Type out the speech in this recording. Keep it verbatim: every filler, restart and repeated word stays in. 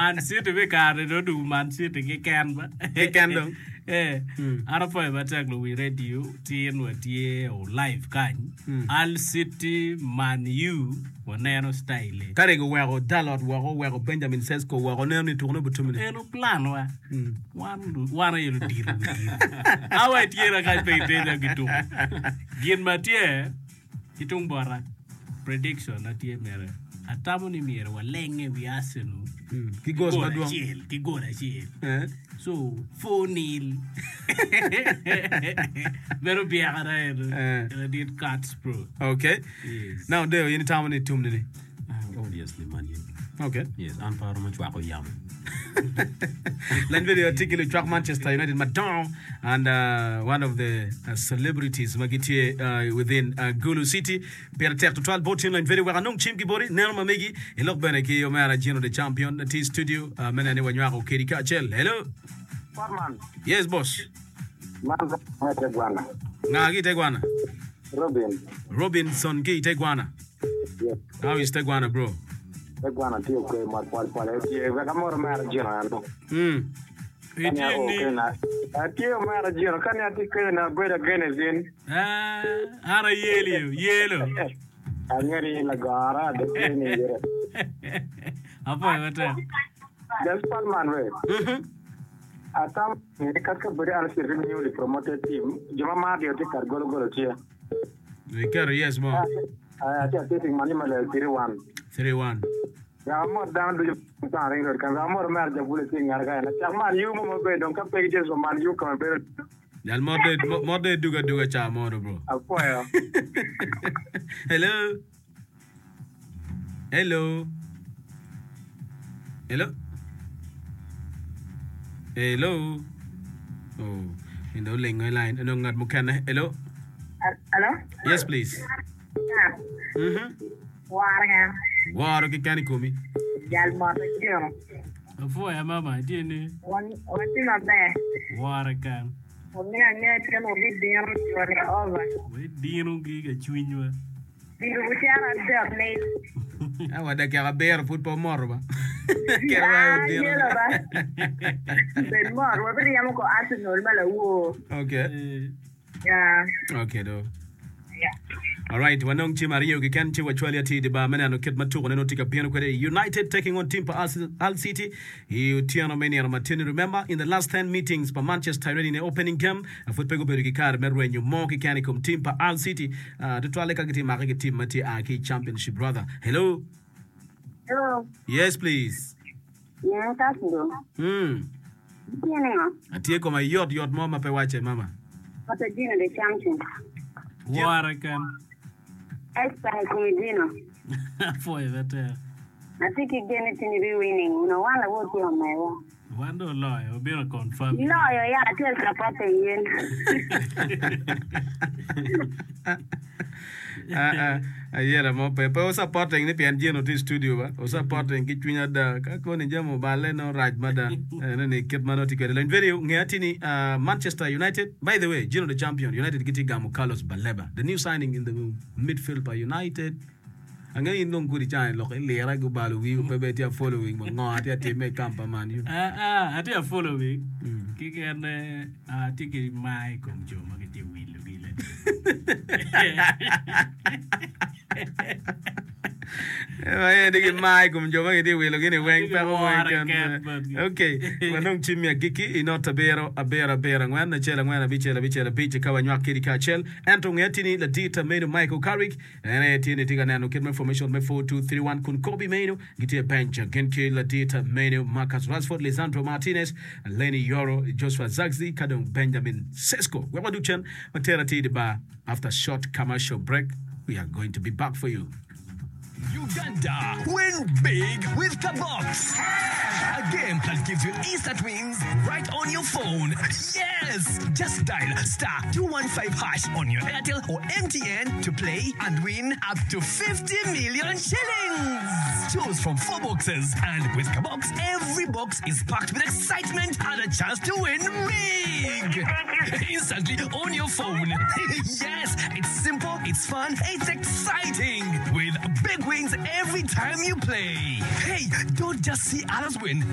Man City we kare do do Man City ke can ba. Ke can do. Eh. Ara po ba tag lo we radio tin wa tie o live kan. Al City Man U wanero style. Kare go wero Dalot wero wero Benjamin Sesko wero ne ni tourne butumini. Eno plan wa. Wan wan yelo dir. Awa tie ra kai pe te na gitu. Gin matie hitung bora prediction atie mere. Atamo ni mere wa lenge wi Arsenal. Ki goes maduong. Ki go na chiel. Eh. So four nil. Pero biara eno. Eno did cuts pro. Okay. Yes. Now there any time on it tum ni. Obviously, man. Okay. Yes, and for much wako yam. Len video article track Manchester United Madon and uh, one of the uh, celebrities magiti uh, within uh, Gulu City per ter total botin len video anong chim ki bori nelma megi elok bene ki yo mara Gino the champion T studio uh, mena ne wanywa ko Kerika Chel. Hello. Farman. Yes boss. Man Tegwana. Na ki Tegwana. Robin. Robinson ki Tegwana. Yes. How is Tegwana bro? Tegwana tio ko mar pal pal e ve kamor mar Gino ando. Mm. Itini. Atio mar Gino kan ati ko na beda genezin. Ah, ara yelo, yelo. Angeri la gara de ni yere. Apa wata? That's Farman we. Mhm. Atam ni katka bari al sir ni uli promoted team. Jama ma dio te kar gol gol tia. We carry yes mo. Ah, ati ati mani mala three one. three one. Ya mo down do ta ring ro kan amor mer de bule ting ngar ga na chaman yu mo be don ka pe je so man yu kan be Dal mode mode duga duga cha mode bro. apoya. Hello. Hello. Hello. Hello. Oh, in the ling line. No ngat mukana. Hello. Hello? Yes, please. Yeah. Mhm. Warga. Waro ki kani kumi. Jal mo to jero. Afo ya mama tiene One one thing up there. warakan. One thing I need to know is the other to over. We dino gi ga chwinywa. Biru buchara de place. Awa da kya bear football morba. Kya Ah, wa yelo dir. ba. Ben mo, wa bri yamo ko Arsenal mala wo. Okay. Yeah. Okay do. Yeah. All right, wanong chi Mario ki kan chi wachwali ati de ba mena no kit matu no tika piano kwede United taking on team pa Al City. He tiano many and Martin remember in the last ten meetings pa Manchester United in the opening game a football go ki kar merwe nyu mo ki kan kom team pa Al City uh, de twale ka ki ma ki team mati a ki championship brother. Hello. Hello. Yes please. Yeah, that's do. Hmm. Tiene no. Atie ko ma yot yot mo ma pe wache mama. What a Gino the champion. Warakan. Esta comedino. Afo ya wata. I think again it's in be winning. No one will be on my own. Wando loy, obiro confirm. No, yeah, I tell supporting you. Ah ah yera mo pe pe o supporting ni pian Gino ti studio ba o supporting ki twinya da ka ko ni jamo bale no raj mada ne ne kit manoti ke len video ngati ni uh, Manchester United by the way Gino the champion United kiti gamu Carlos Baleba the new signing in the midfield by United anga indong kuri chan lo le ra go balu wi pe be ti following mo ngati ati me campa man you Ah ah, ati a following. Ki kan ah tiki mai kom jo ma ki wilo gile. Eh digi mai kum jo ba ti wilo gini weng pa ko okay wanong chimia giki inota bero abera bera ngwana chela ngwana bichela bichela biche kawa nywa kiri ka chel anto ngetini la dita meno Michael Carrick ene tini tiga nano kid information me four two three one kun Kobe meno giti bench genke la dita meno Marcus Rashford Lisandro Martinez Lenny Yoro Joshua Zagzi Kadong Benjamin Sesko we wadu chen matera ti ba after short commercial break we are going to be back for you. Uganda, win big with Kabox. A game that gives you instant wins right on your phone. Yes! Just dial star two one five hash on your Airtel or M T N to play and win up to fifty million shillings. Choose from four boxes, and with Kabox, every box is packed with excitement and a chance to win big. Instantly on your phone. Yes, it's simple, it's fun, it's exciting. With big wins every time you play. Hey, don't just see others win.